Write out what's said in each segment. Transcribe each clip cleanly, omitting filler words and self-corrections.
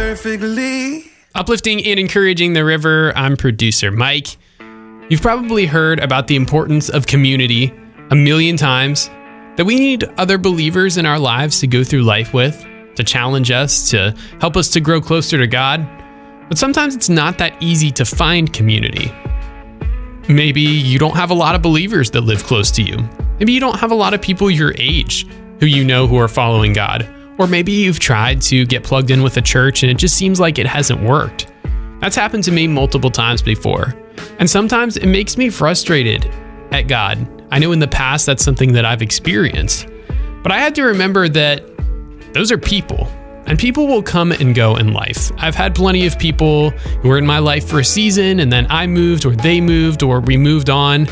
perfectly. Uplifting and encouraging the river, I'm producer Mike. You've probably heard about the importance of community a million times, that we need other believers in our lives to go through life with, to challenge us, to help us to grow closer to God. But sometimes it's not that easy to find community. Maybe you don't have a lot of believers that live close to you. Maybe you don't have a lot of people your age who you know who are following God. Or maybe you've tried to get plugged in with a church and it just seems like it hasn't worked. That's happened to me multiple times before. And sometimes it makes me frustrated at God. I know in the past that's something that I've experienced. But I had to remember that those are people. And people will come and go in life. I've had plenty of people who were in my life for a season and then I moved or they moved or we moved on.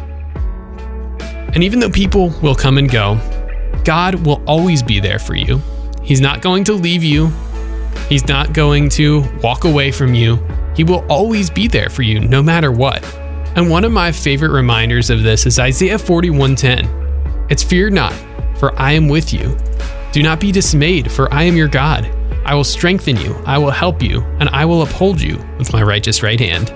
And even though people will come and go, God will always be there for you. He's not going to leave you. He's not going to walk away from you. He will always be there for you no matter what. And one of my favorite reminders of this is Isaiah 41:10. It's fear not, for I am with you. Do not be dismayed, for I am your God. I will strengthen you, I will help you, and I will uphold you with my righteous right hand.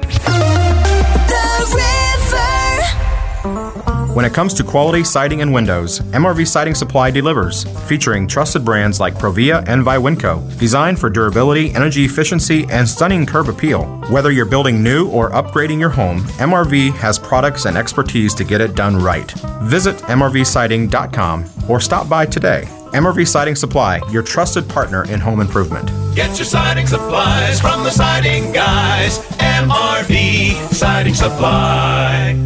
When it comes to quality siding and windows, MRV Siding Supply delivers, featuring trusted brands like Provia and Viwinco, designed for durability, energy efficiency, and stunning curb appeal. Whether you're building new or upgrading your home, MRV has products and expertise to get it done right. Visit mrvsiding.com or stop by today. MRV Siding Supply, your trusted partner in home improvement. Get your siding supplies from the siding guys. MRV Siding Supply.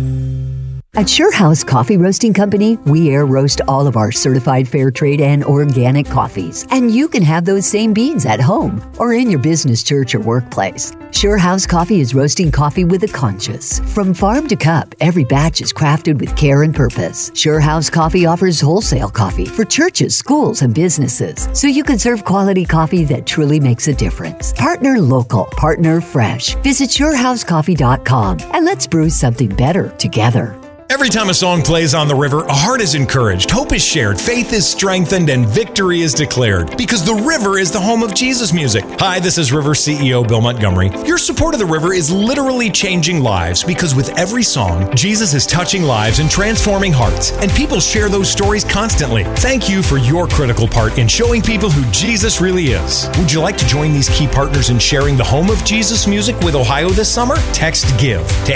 At Sure House Coffee Roasting Company, we air roast all of our certified fair trade and organic coffees. And you can have those same beans at home or in your business, church, or workplace. Sure House Coffee is roasting coffee with a conscience. From farm to cup, every batch is crafted with care and purpose. Sure House Coffee offers wholesale coffee for churches, schools, and businesses, so you can serve quality coffee that truly makes a difference. Partner local, partner fresh. Visit SureHouseCoffee.com and let's brew something better together. Every time a song plays on the river, a heart is encouraged, hope is shared, faith is strengthened, and victory is declared. Because the river is the home of Jesus music. Hi, this is River CEO Bill Montgomery. Your support of the river is literally changing lives, because with every song, Jesus is touching lives and transforming hearts. And people share those stories constantly. Thank you for your critical part in showing people who Jesus really is. Would you like to join these key partners in sharing the home of Jesus music with Ohio this summer? Text GIVE to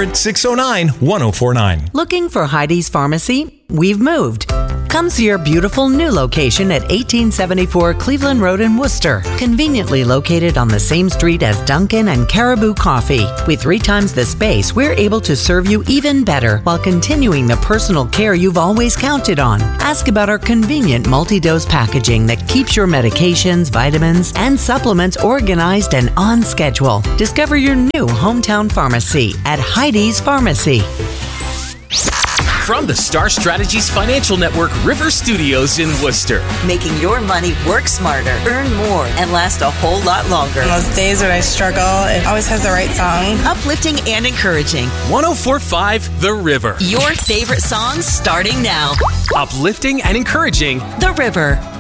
800-609-1049. Looking for Heidi's Pharmacy? We've moved. Come see our beautiful new location at 1874 Cleveland Road in Worcester, conveniently located on the same street as Dunkin' and Caribou Coffee. With 3 times the space, we're able to serve you even better while continuing the personal care you've always counted on. Ask about our convenient multi-dose packaging that keeps your medications, vitamins, and supplements organized and on schedule. Discover your new hometown pharmacy at Heidi's Pharmacy. From the Star Strategies Financial Network River Studios in Worcester. Making your money work smarter, earn more, and last a whole lot longer. On those days when I struggle, it always has the right song. Uplifting and encouraging. 104.5 The River. Your favorite songs starting now. Uplifting and encouraging The River.